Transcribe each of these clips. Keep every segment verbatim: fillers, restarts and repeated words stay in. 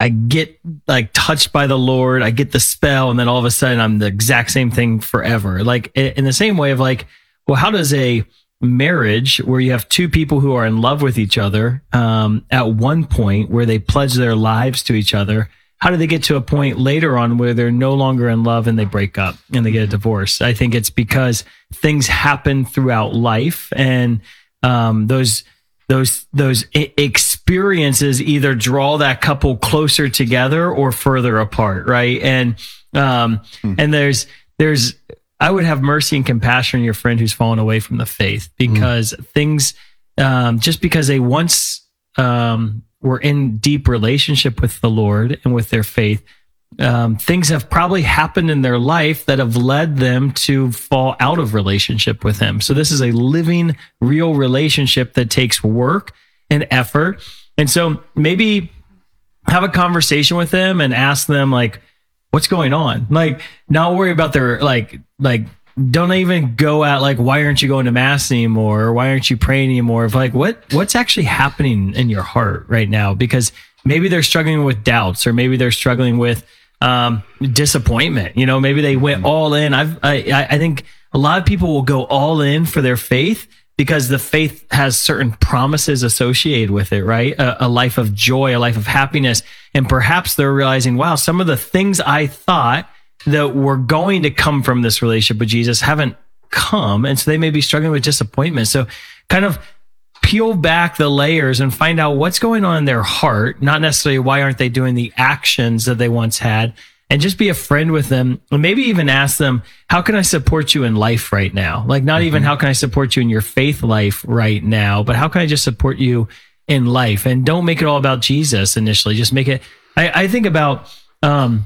I get like touched by the Lord, I get the spell, and then all of a sudden I'm the exact same thing forever. Like in the same way of like, well, how does a marriage where you have two people who are in love with each other um, at one point where they pledge their lives to each other, how do they get to a point later on where they're no longer in love and they break up and they get a divorce? I think it's because things happen throughout life, and um, those those those experiences either draw that couple closer together or further apart, right? And um, hmm. and there's there's I would have mercy and compassion on your friend who's fallen away from the faith, because mm. things, um, just because they once um, were in deep relationship with the Lord and with their faith, um, things have probably happened in their life that have led them to fall out of relationship with Him. So this is a living, real relationship that takes work and effort. And so maybe have a conversation with them and ask them, like, what's going on? Like, not worry about their, like, like, don't even go at, like, why aren't you going to mass anymore? Or why aren't you praying anymore? Of like, what, what's actually happening in your heart right now? Because maybe they're struggling with doubts, or maybe they're struggling with, um, disappointment. You know, maybe they went all in. I've, I, I think a lot of people will go all in for their faith because the faith has certain promises associated with it, right? A, a life of joy, a life of happiness. And perhaps they're realizing, wow, some of the things I thought that were going to come from this relationship with Jesus haven't come. And so they may be struggling with disappointment. So kind of peel back the layers and find out what's going on in their heart, not necessarily why aren't they doing the actions that they once had, and just be a friend with them, and maybe even ask them, how can I support you in life right now? Like, not mm-hmm. even how can I support you in your faith life right now, but how can I just support you in life? And don't make it all about Jesus initially. Just make it, I, I think about, um,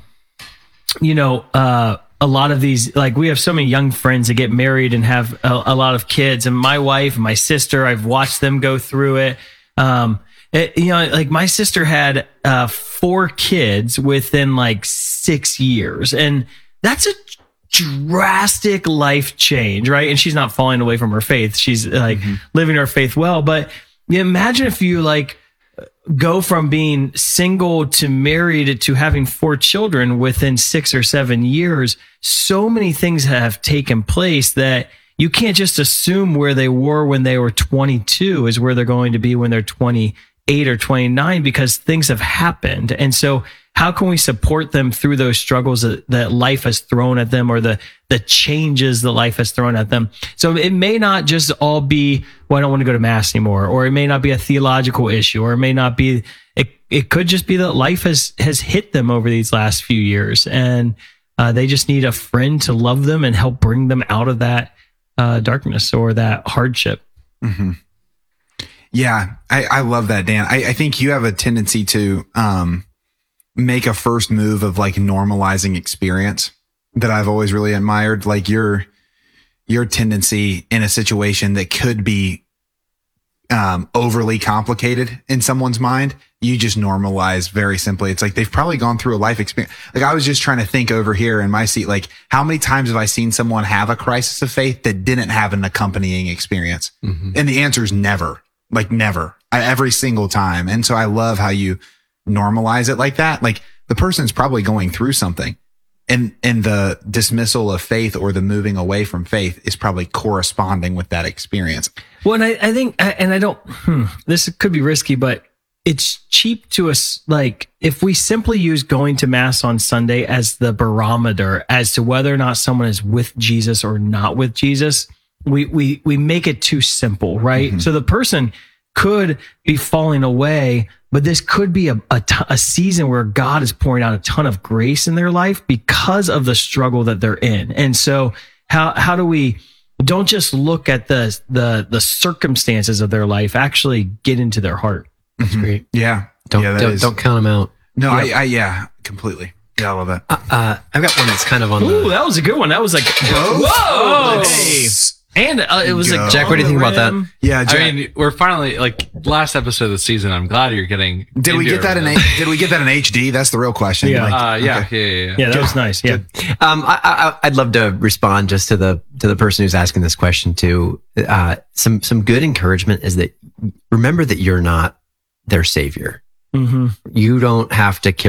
you know, uh, a lot of these, like, we have so many young friends that get married and have a, a lot of kids, and my wife and my sister, I've watched them go through it. Um, It, you know, like my sister had uh, four kids within like six years, and that's a drastic life change, right? And she's not falling away from her faith; she's like mm-hmm. living her faith well. But you imagine if you like go from being single to married to having four children within six or seven years. So many things have taken place that you can't just assume where they were when they were twenty-two is where they're going to be when they're twenty-eight or twenty-nine, because things have happened. And so how can we support them through those struggles that, that life has thrown at them, or the, the changes that life has thrown at them? So it may not just all be, well, I don't want to go to mass anymore, or it may not be a theological issue, or it may not be, it, it could just be that life has, has hit them over these last few years, and uh, they just need a friend to love them and help bring them out of that uh, darkness or that hardship. Mm-hmm. Yeah, I, I love that, Dan. I, I think you have a tendency to um, make a first move of like normalizing experience that I've always really admired. Like your your tendency in a situation that could be um, overly complicated in someone's mind, you just normalize very simply. It's like they've probably gone through a life experience. Like I was just trying to think over here in my seat, like how many times have I seen someone have a crisis of faith that didn't have an accompanying experience? Mm-hmm. And the answer is never. Like never, I, every single time. And so I love how you normalize it like that. Like the person's probably going through something, and, and the dismissal of faith or the moving away from faith is probably corresponding with that experience. Well, and I, I think, and I don't, hmm, this could be risky, but it's cheap to us. Like if we simply use going to mass on Sunday as the barometer as to whether or not someone is with Jesus or not with Jesus, we we we make it too simple, right? Mm-hmm. So the person could be falling away, but this could be a, a, t- a season where God is pouring out a ton of grace in their life because of the struggle that they're in. And so how how do we don't just look at the the the circumstances of their life, actually get into their heart. That's mm-hmm. great. Yeah. Don't yeah, don't, don't count them out. No, yep. I, I yeah, completely. Yeah, I love that. Uh, uh, I've got one that's kind of on Ooh, the... that was a good one. That was like, whoa. whoa. Hey. And uh, it was Go. like, Jack, what do you think about that? Yeah, Jack. I mean, we're finally like last episode of the season. I'm glad you're getting. Did we get that in? A, did we get that in H D? That's the real question. Yeah, like, uh, yeah, okay. yeah, yeah, yeah. Yeah, that was nice. Yeah. Um, I, I, I'd love to respond just to the to the person who's asking this question too. Uh, some some good encouragement is that remember that you're not their savior. Mm-hmm. You don't have to carry